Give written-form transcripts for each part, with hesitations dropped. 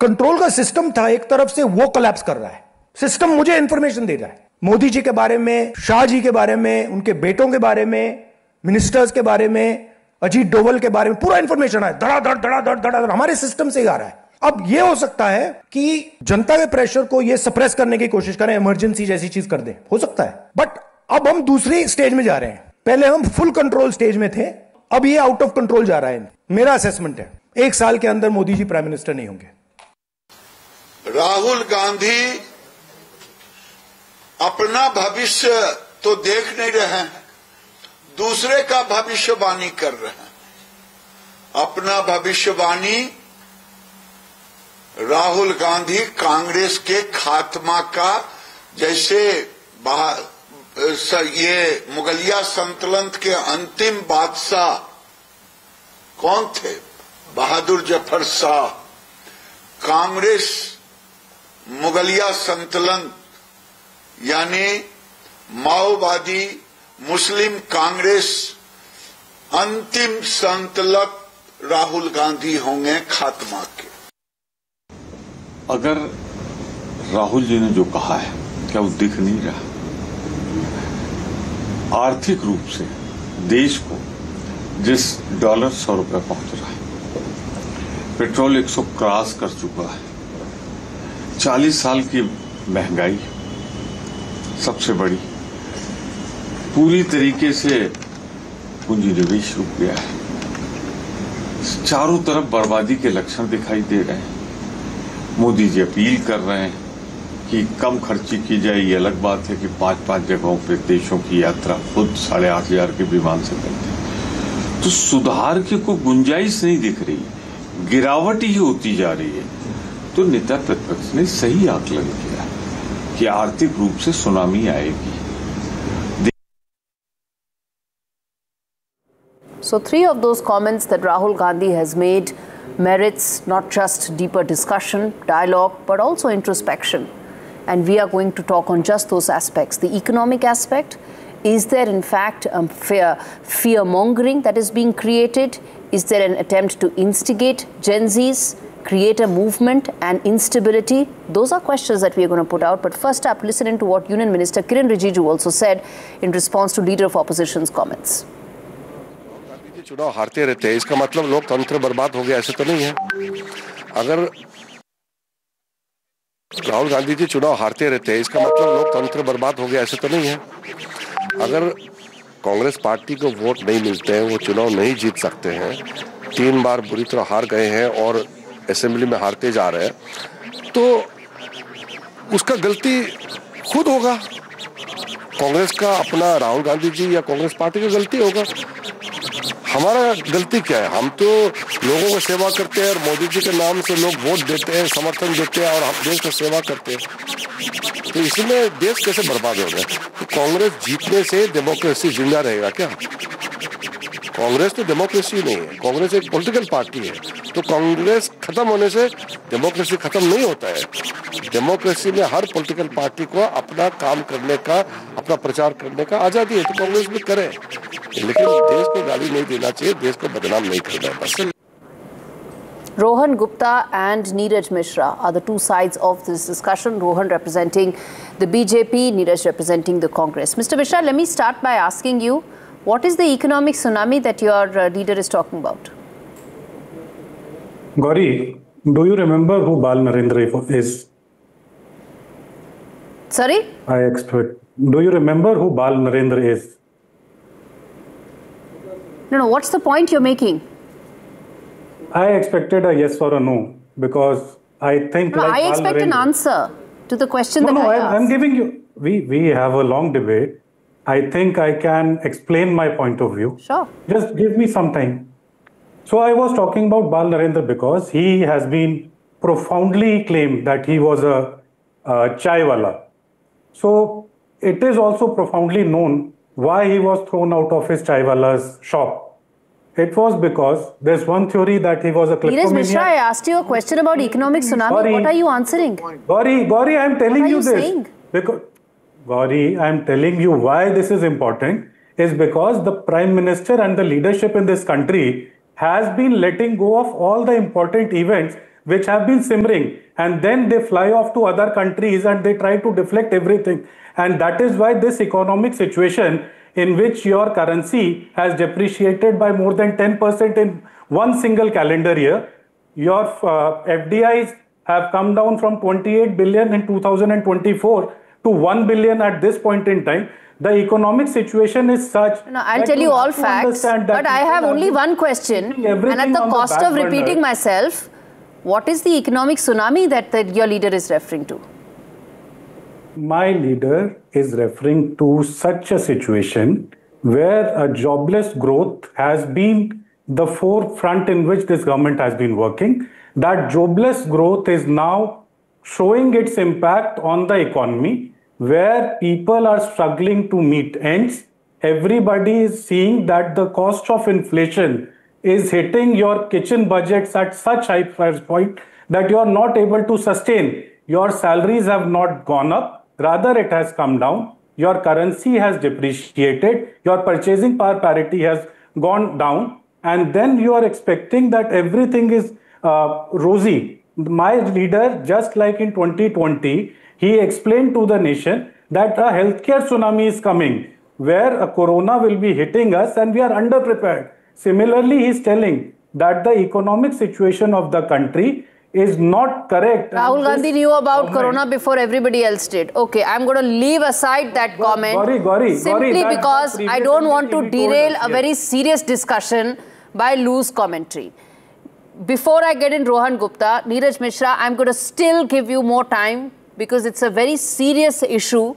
Control का system था एक तरफ से वो कोलैप्स कर रहा है। सिस्टम मुझे इंफॉर्मेशन दे रहा है मोदी जी के बारे में, शाह जी के बारे में, उनके बेटों के बारे में, मिनिस्टर्स के बारे में, अजीत डोवल के बारे में पूरा इंफॉर्मेशन है, धड़ाधड़ धड़ाधड़ धड़ाधड़ हमारे सिस्टम से ही आ रहा है। अब यह हो सकता है कि जनता के प्रेशर को यह सप्रेस करने की कोशिश करें, इमरजेंसी जैसी चीज कर दें, हो सकता है। बट अब हम दूसरी स्टेज में जा रहे हैं। पहले हम फुल कंट्रोल स्टेज में थे, अब ये आउट ऑफ कंट्रोल जा रहा है। मेरा असेसमेंट है 1 साल के अंदर मोदी जी प्राइम मिनिस्टर नहीं होंगे। राहुल गांधी अपना भविष्य तो देख नहीं रहे हैं, दूसरे का भविष्यवाणी कर रहे हैं। अपना भविष्यवाणी राहुल गांधी कांग्रेस के खात्मा का, जैसे ये मुगलिया सल्तनत के अंतिम बादशाह कौन थे, बहादुर जफर शाह, कांग्रेस मुगलिया सल्तनत यानी माओवादी मुस्लिम कांग्रेस अंतिम सल्तनत राहुल गांधी होंगे खात्मा के। अगर राहुल जी ने जो कहा है क्या वो दिख नहीं रहा? आर्थिक रूप से देश को जिस डॉलर 100 रुपए पहुंच रहा है, पेट्रोल 100 क्रॉस कर चुका है, 40 साल की महंगाई सबसे बड़ी, पूरी तरीके से पूंजी निवेश रुक गया है, चारों तरफ बर्बादी के लक्षण दिखाई दे रहे हैं। मोदी जी अपील कर रहे हैं कि कम खर्ची की जाए। ये अलग बात है कि 5-5 जगहों पे देशों की यात्रा खुद 8,500 के विमान से करते हैं, तो सुधार की कोई गुंजाइश नहीं दिख रही, गिरावट ही होती जा रही है। तो नेता प्रतिपक्ष ने सही आकलन किया कि आर्थिक रूप से सुनामी आएगी। So 3 of those comments that Rahul Gandhi has made merits not just deeper discussion, dialogue, but also introspection. And we are going to talk on just those aspects. The economic aspect, is there in fact fear-mongering that is being created? Is there an attempt to instigate Gen Zs, create a movement and instability? Those are questions that we are going to put out. But first up, listen into what Union Minister Kiren Rijiju also said in response to Leader of Opposition's comments. चुनाव हारते रहते हैं, इसका मतलब लोकतंत्र बर्बाद हो गया, ऐसे तो नहीं है। अगर राहुल गांधी जी चुनाव हारते रहते हैं, इसका मतलब लोकतंत्र बर्बाद हो गया, ऐसे तो नहीं है। अगर कांग्रेस पार्टी को वोट नहीं मिलते हैं, वो चुनाव नहीं जीत सकते हैं, 3 बार बुरी तरह हार गए हैं और असेंबली में हारते जा रहे हैं, तो उसका गलती खुद होगा। कांग्रेस का अपना राहुल गांधी जी या कांग्रेस पार्टी का गलती होगा। हमारा गलती क्या है? हम तो लोगों को सेवा करते हैं और मोदी जी के नाम से लोग वोट देते हैं, समर्थन देते हैं और हम देश की सेवा करते हैं, तो इसमें देश कैसे बर्बाद हो गया? तो कांग्रेस जीतने से डेमोक्रेसी जिंदा रहेगा क्या? कांग्रेस तो डेमोक्रेसी नहीं है, कांग्रेस एक पॉलिटिकल पार्टी है। तो कांग्रेस खत्म होने से डेमोक्रेसी खत्म नहीं होता है। डेमोक्रेसी में हर पॉलिटिकल पार्टी को अपना काम करने का, अपना प्रचार करने का आजादी है, तो कांग्रेस भी करे, लेकिन देश को गाली नहीं देना चाहिए, देश को बदनाम नहीं करना है बस। Rohan Gupta and Neeraj Mishra are the two sides of this discussion. Rohan representing the BJP, Neeraj representing the Congress. Mr. Mishra, let me start by asking you, what is the economic tsunami that your leader is talking about? Gauri, do you remember who Bal Narendra is? Sorry? I expect. Do you remember who Bal Narendra is? No, what's the point you're making? I expected a yes or a no, because I think I expect an answer to the question that I asked. I'm giving you, we have a long debate. I think I can explain my point of view. Sure. Just give me some time. So I was talking about Bal Narendra because he has been profoundly claimed that he was a chai wala. So it is also profoundly known why he was thrown out of his chai wala's shop. It was because there's one theory that he was a kleptomaniac. Neeraj Mishra, I asked you a question about economic tsunami. Gauri, what are you answering? Gauri, I'm telling you this. Saying? Because, Gauri, I'm telling you why this is important is because the Prime Minister and the leadership in this country has been letting go of all the important events which have been simmering, and then they fly off to other countries and they try to deflect everything. And that is why this economic situation in which your currency has depreciated by more than 10% in one single calendar year, your FDIs have come down from 28 billion in 2024 to 1 billion at this point in time. The economic situation is such. No, I'll tell you all facts, but I have only one question, and at the cost of repeating myself, what is the economic tsunami that your leader is referring to? My leader is referring to such a situation where a jobless growth has been the forefront in which this government has been working. That jobless growth is now showing its impact on the economy, where people are struggling to meet ends. Everybody is seeing that the cost of inflation is hitting your kitchen budgets at such high price point that you are not able to sustain. Your salaries have not gone up, rather it has come down. Your currency has depreciated, your purchasing power parity has gone down, and then you are expecting that everything is rosy. My leader, just like in 2020, he explained to the nation that a healthcare tsunami is coming, where a corona will be hitting us and we are underprepared. Similarly, he is telling that the economic situation of the country is not correct. Rahul Gandhi knew about corona before everybody else did. Okay, I'm going to leave aside that comment simply because I don't want to derail a very serious discussion by loose commentary. Before I get in Rohan Gupta, Neeraj Mishra, I'm going to still give you more time because it's a very serious issue,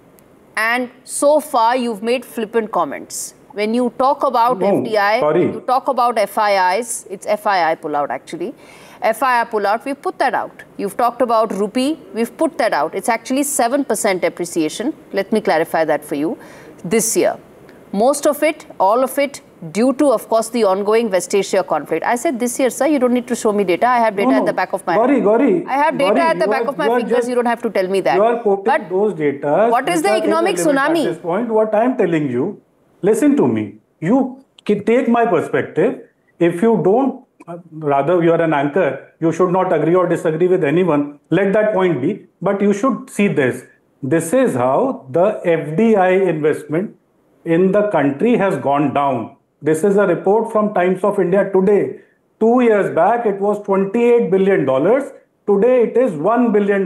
and so far you've made flippant comments. When you talk about FDI, you talk about FIIs, it's FII pullout actually. FII pullout, we've put that out. You've talked about rupee, we've put that out. It's actually 7% depreciation. Let me clarify that for you. This year, most of it, all of it, due to, of course, the ongoing West Asia conflict. I said this year, sir, you don't need to show me data. I have data at the back of my Gauri, I have data at the back of my fingers. You don't have to tell me that. You are quoting those data. What is the economic tsunami? At this point, what I am telling you, listen to me. You take my perspective. If you don't, rather you are an anchor, you should not agree or disagree with anyone. Let that point be. But you should see this. This is how the FDI investment in the country has gone down. This is a report from Times of India today. 2 years back, it was $28 billion. Today, it is $1 billion.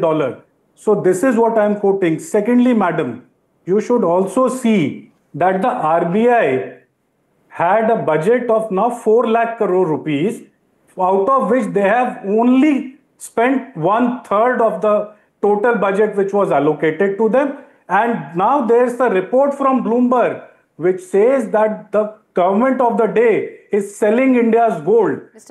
So this is what I am quoting. Secondly, madam, you should also see that the RBI had a budget of now 4 lakh crore rupees, out of which they have only spent 1/3 of the total budget which was allocated to them. And now there's a report from Bloomberg which says that the government of the day is selling India's gold. Mr.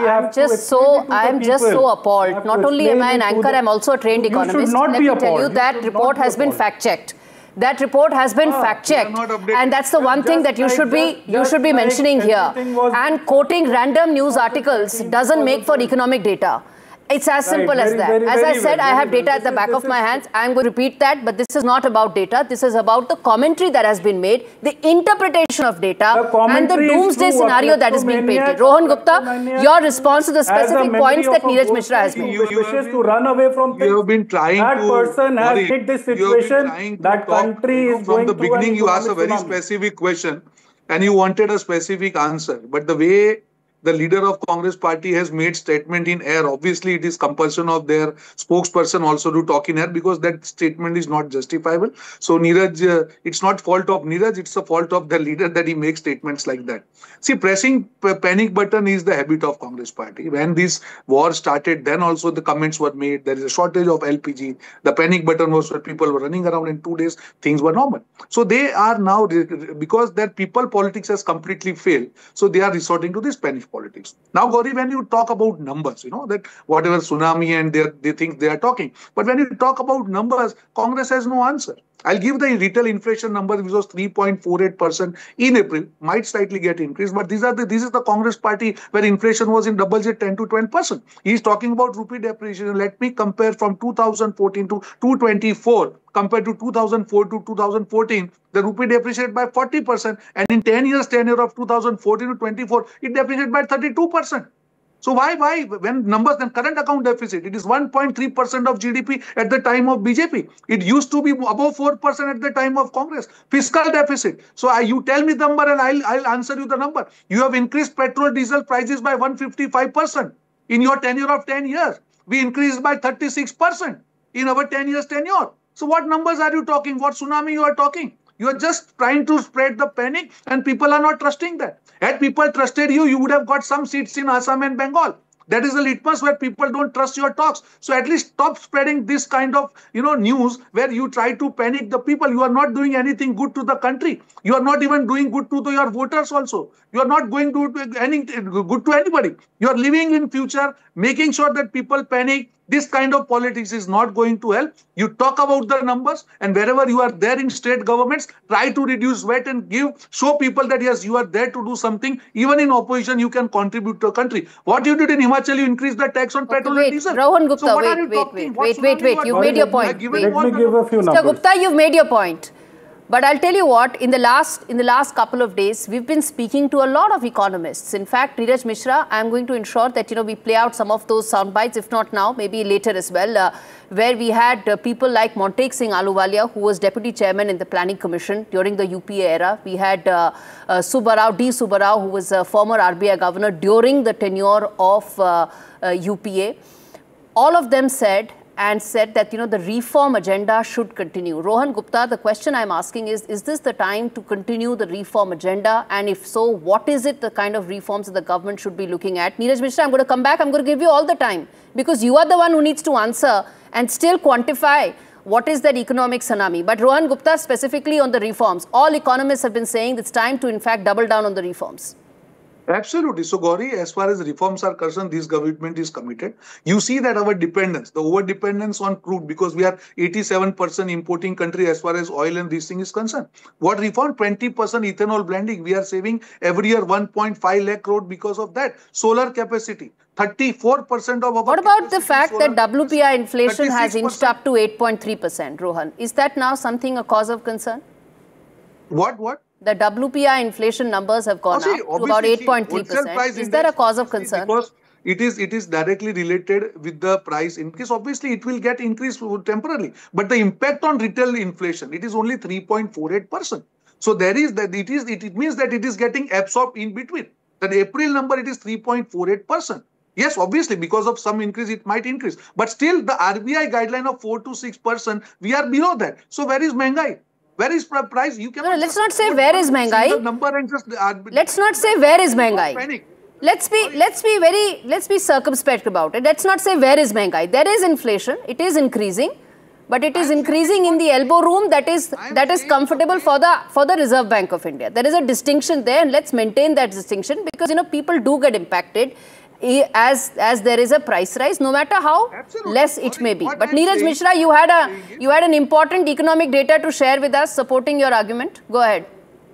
Mishra, I am just so appalled. Not only am I an anchor, I'm also a trained economist. Let me tell you that report has been fact-checked. That report has been fact-checked, and that's the one thing that you should be mentioning here. And quoting random news articles doesn't make for economic data. It's as simple as that. As I said, I have data at the back of my hands. I'm going to repeat that, but this is not about data. This is about the commentary that has been made, the interpretation of data, and the doomsday scenario that is being painted. Rohan Gupta, your response to the specific points that Neeraj Mishra has made. You wishes to run away from things. You have been trying that person has hit this situation. That country is from the beginning. You asked a very specific question, and you wanted a specific answer. But the way the leader of Congress party has made statement in air, obviously it is compulsion of their spokesperson also to talk in air, because that statement is not justifiable. So Neeraj, it's not fault of Neeraj, it's a fault of the leader that he makes statements like that. See, pressing panic button is the habit of Congress party. When this war started, then also the comments were made, there is a shortage of LPG. The panic button was where people were running around in 2 days, things were normal. So they are now, because their people politics has completely failed, so they are resorting to this panic politics. Now, Gauri, when you talk about numbers, you know, that whatever tsunami and they think they are talking. But when you talk about numbers, Congress has no answer. I'll give the retail inflation number, which was 3.48% in April, might slightly get increased, but this is the Congress party where inflation was in double digit, 10 to 20%. He's talking about rupee depreciation. Let me compare from 2014 to 2024. Compared to 2004 to 2014, the rupee depreciated by 40%, and in 10 years tenure of 2014 to 24, it depreciated by 32%. So why when numbers and current account deficit, it is 1.3% of GDP at the time of BJP. It used to be above 4% at the time of Congress. Fiscal deficit. So you tell me the number and I'll answer you the number. You have increased petrol diesel prices by 155% in your tenure of 10 years. We increased by 36% in our 10 years tenure. So what numbers are you talking? What tsunami you are talking? You are just trying to spread the panic and people are not trusting that. Had people trusted you, you would have got some seats in Assam and Bengal. That is a litmus where people don't trust your talks. So at least stop spreading this kind of news where you try to panic the people. You are not doing anything good to the country. You are not even doing good to your voters also. You are not going to do any good to anybody. You are living in future, making sure that people panic. This kind of politics is not going to help. You talk about the numbers, and wherever you are there in state governments, try to reduce VAT and show people that yes, you are there to do something. Even in opposition, you can contribute to a country. What you did in Himachal, you increased the tax on petrol and diesel. Rohan Gupta, so wait. You've made your point. Let me give a few numbers. Mr. Gupta, you've made your point. But I'll tell you what, in the last couple of days, we've been speaking to a lot of economists. In fact, Neeraj Mishra, I'm going to ensure that, we play out some of those sound bites, if not now, maybe later as well, where we had people like Montek Singh Ahluwalia, who was Deputy Chairman in the Planning Commission during the UPA era. We had D. Subbarao, who was a former RBI governor during the tenure of UPA. All of them said that, the reform agenda should continue. Rohan Gupta, the question I'm asking is this the time to continue the reform agenda? And if so, what is it, the kind of reforms that the government should be looking at? Neeraj Mishra, I'm going to come back. I'm going to give you all the time because you are the one who needs to answer and still quantify what is that economic tsunami. But Rohan Gupta, specifically on the reforms, all economists have been saying it's time to, in fact, double down on the reforms. Absolutely. So, Gauri, as far as reforms are concerned, this government is committed. You see that our dependence, the over-dependence on crude, because we are 87% importing country as far as oil and this thing is concerned. What reform? 20% ethanol blending. We are saving every year 1.5 lakh crore because of that. Solar capacity. 34% of our... What about the fact that WPI inflation has inched up to 8.3%, Rohan? Is that now something a cause of concern? What? The WPI inflation numbers have gone up to about 8.3%. Is that a cause of concern? Because it is directly related with the price increase. Obviously, it will get increased temporarily. But the impact on retail inflation, it is only 3.48%. So there is that it means that it is getting absorbed in between. That April number, it is 3.48%. Yes, obviously, because of some increase, it might increase. But still, the RBI guideline of 4 to 6%, we are below that. So where is Mehngai? Where is price? You cannot. No, let's not say where is Mehngai. Let's not say where is Mehngai. Let's be circumspect about it. Let's not say where is Mehngai. There is inflation. It is increasing, but it is increasing in the elbow room that is comfortable for the Reserve Bank of India. There is a distinction there, and let's maintain that distinction because people do get impacted as there is a price rise, no matter how less it may be. But Neeraj Mishra, you had an important economic data to share with us supporting your argument. Go ahead.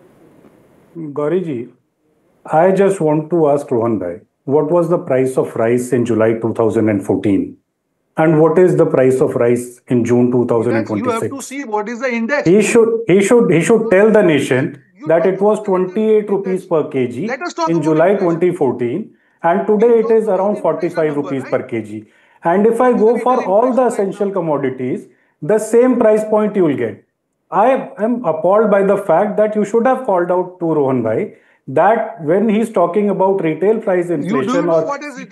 Gauri ji, I just want to ask Rohan bhai, what was the price of rice in July 2014? And what is the price of rice in June 2026? You have to see what is the index. He should tell the nation that it was 28 rupees per kg in July 2014. And today it is around 45 rupees per kg. And if I go for all the essential commodities, the same price point you will get. I am appalled by the fact that you should have called out to Rohan bhai that when he's talking about retail price inflation or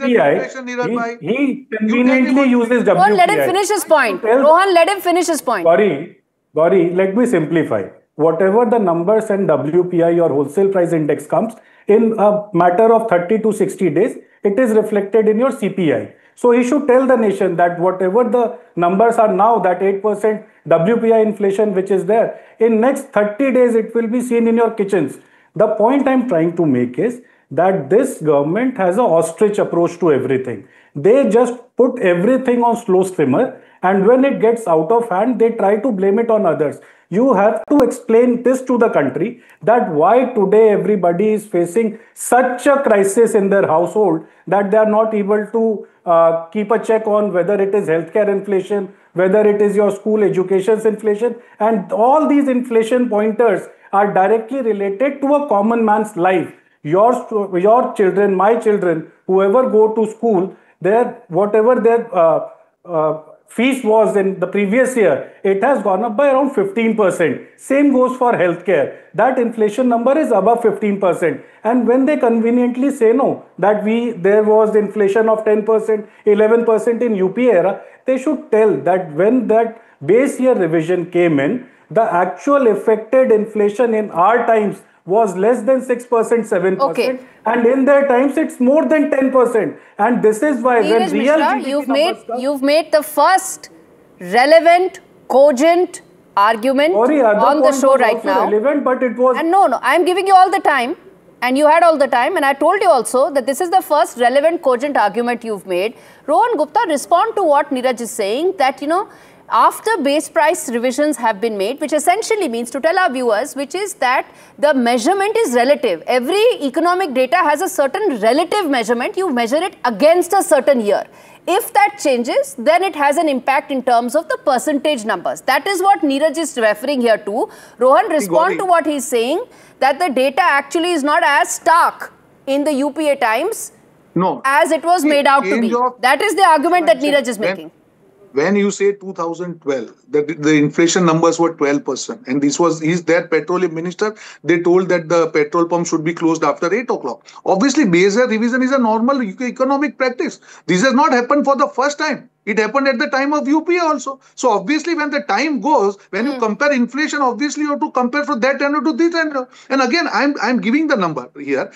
CPI, he conveniently uses WPI. Rohan, let him finish his point. Rohan, let him finish his point. Gauri, let me simplify. Whatever the numbers and WPI or wholesale price index comes, in a matter of 30 to 60 days, it is reflected in your CPI. So he should tell the nation that whatever the numbers are now, that 8% WPI inflation which is there, in next 30 days it will be seen in your kitchens. The point I'm trying to make is that this government has an ostrich approach to everything. They just put everything on slow simmer, and when it gets out of hand, they try to blame it on others. You have to explain this to the country that why today everybody is facing such a crisis in their household that they are not able to keep a check on whether it is healthcare inflation, whether it is your school education inflation, and all these inflation pointers are directly related to a common man's life. Your children, my children whoever go to school, whatever their fees was in the previous year, it has gone up by around 15%. Same goes for healthcare. That inflation number is above 15%. And when they conveniently say no, that there was inflation of 10%, 11% in UPA era, they should tell that when that base year revision came in, the actual affected inflation in our times was less than 6%, 7%. Okay. And in their times, it's more than 10%. And this is why when real GDP you've made the first relevant, cogent argument on the show right now. Relevant, but it was... And no, I'm giving you all the time. And you had all the time. And I told you also that this is the first relevant, cogent argument you've made. Rohan Gupta, respond to what Neeraj is saying, that, after base price revisions have been made, which essentially means, to tell our viewers, which is that the measurement is relative. Every economic data has a certain relative measurement. You measure it against a certain year. If that changes, then it has an impact in terms of the percentage numbers. That is what Neeraj is referring here to. Rohan, respond to what he's saying, that the data actually is not as stark in the UPA times as it was made out to be. That is the argument that Neeraj is making. When you say 2012, the inflation numbers were 12%, and he's their petroleum minister, they told that the petrol pump should be closed after 8 o'clock. Obviously, base year revision is a normal economic practice. This has not happened for the first time. It happened at the time of UPA also. So obviously, when the time goes, when you compare inflation, obviously you have to compare from that tenor to this tenor. And again, I'm giving the number here,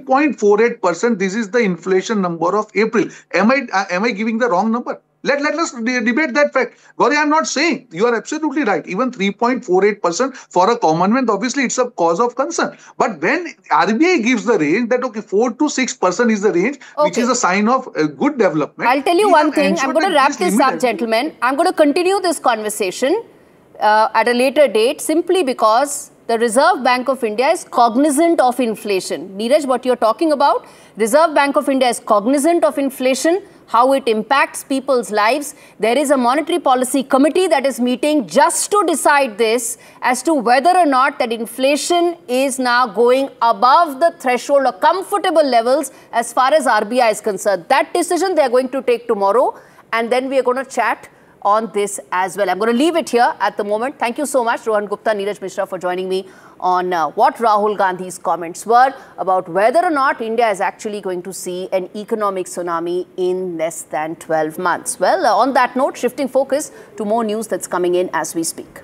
3.48%. This is the inflation number of April. Am I giving the wrong number? Let us debate that fact. Gauri, I'm not saying. You are absolutely right. Even 3.48% for a common man, obviously it's a cause of concern. But when RBI gives the range that, 4 to 6% is the range, which is a sign of good development. I'll tell you one thing. I'm going to wrap this up, gentlemen. I'm going to continue this conversation at a later date, simply because the Reserve Bank of India is cognizant of inflation. Neeraj, what you're talking about, Reserve Bank of India is cognizant of inflation, how it impacts people's lives. There is a monetary policy committee that is meeting just to decide this, as to whether or not that inflation is now going above the threshold or comfortable levels as far as RBI is concerned. That decision they are going to take tomorrow, and then we are going to chat on this as well. I'm going to leave it here at the moment. Thank you so much, Rohan Gupta, Neeraj Mishra, for joining me on what Rahul Gandhi's comments were about whether or not India is actually going to see an economic tsunami in less than 12 months. Well, on that note, shifting focus to more news that's coming in as we speak.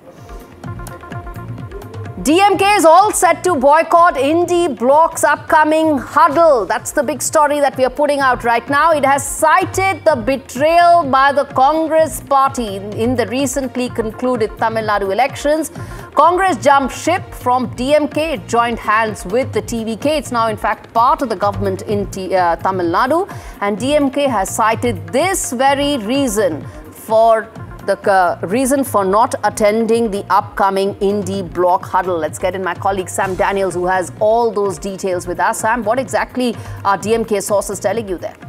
DMK is all set to boycott Indy Bloc's upcoming huddle. That's the big story that we are putting out right now. It has cited the betrayal by the Congress party in the recently concluded Tamil Nadu elections. Congress jumped ship from DMK. It joined hands with the TVK. It's now, in fact, part of the government in Tamil Nadu. And DMK has cited this very reason for not attending the upcoming Indy Bloc huddle. Let's get in my colleague Sam Daniels, who has all those details with us. Sam, what exactly are DMK sources telling you there?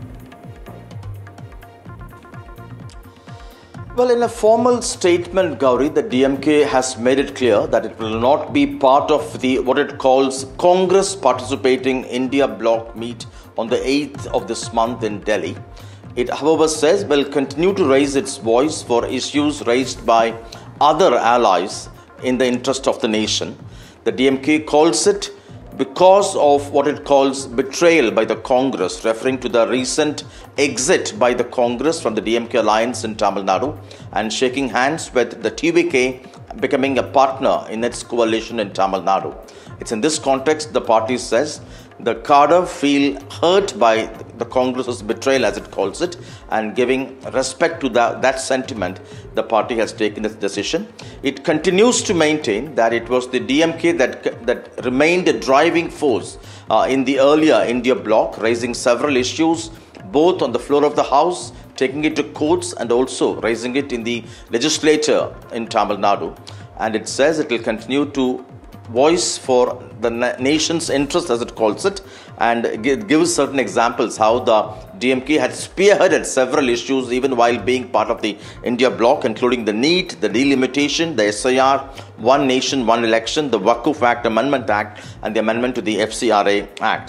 Well, in a formal statement, Gauri, the DMK has made it clear that it will not be part of the what it calls Congress participating India Bloc meet on the 8th of this month in Delhi. It, however, says will continue to raise its voice for issues raised by other allies in the interest of the nation. The DMK calls it because of what it calls betrayal by the Congress, referring to the recent exit by the Congress from the DMK alliance in Tamil Nadu and shaking hands with the TVK becoming a partner in its coalition in Tamil Nadu. It's in this context the party says the cadre feel hurt by the Congress's betrayal, as it calls it, and giving respect to that sentiment, the party has taken this decision. It continues to maintain that it was the DMK that remained a driving force in the earlier India Bloc, raising several issues both on the floor of the House, taking it to courts, and also raising it in the legislature in Tamil Nadu. And it says it will continue to voice for the nation's interest, as it calls it, and gives certain examples how the DMK had spearheaded several issues even while being part of the India Bloc, including the NEET, the delimitation, the SIR, One Nation, One Election, the Waqf Act Amendment Act, and the amendment to the FCRA Act.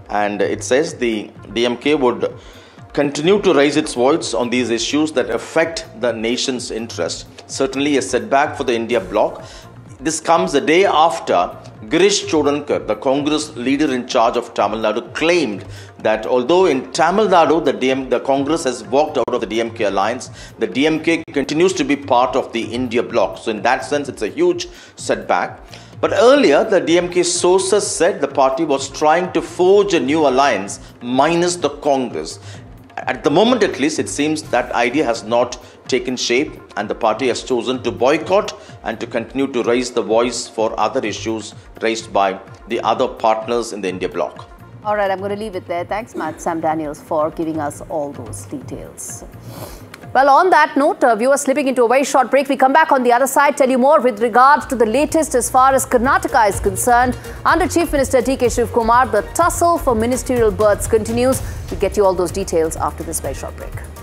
and it says the DMK would continue to raise its voice on these issues that affect the nation's interest. Certainly a setback for the India bloc. This comes a day after Girish Chodankar, the Congress leader in charge of Tamil Nadu, claimed that although in Tamil Nadu the Congress has walked out of the DMK alliance, the DMK continues to be part of the India bloc. So in that sense, it's a huge setback. But earlier, the DMK sources said the party was trying to forge a new alliance minus the Congress. At the moment, at least, it seems that idea has not taken shape, and the party has chosen to boycott and to continue to raise the voice for other issues raised by the other partners in the India bloc. All right, I'm going to leave it there. Thanks, Matt Sam Daniels, for giving us all those details. Well, on that note, viewers, slipping into a very short break. We come back on the other side, tell you more with regard to the latest as far as Karnataka is concerned. Under Chief Minister D.K. Shivkumar, the tussle for ministerial berths continues. We'll get you all those details after this very short break.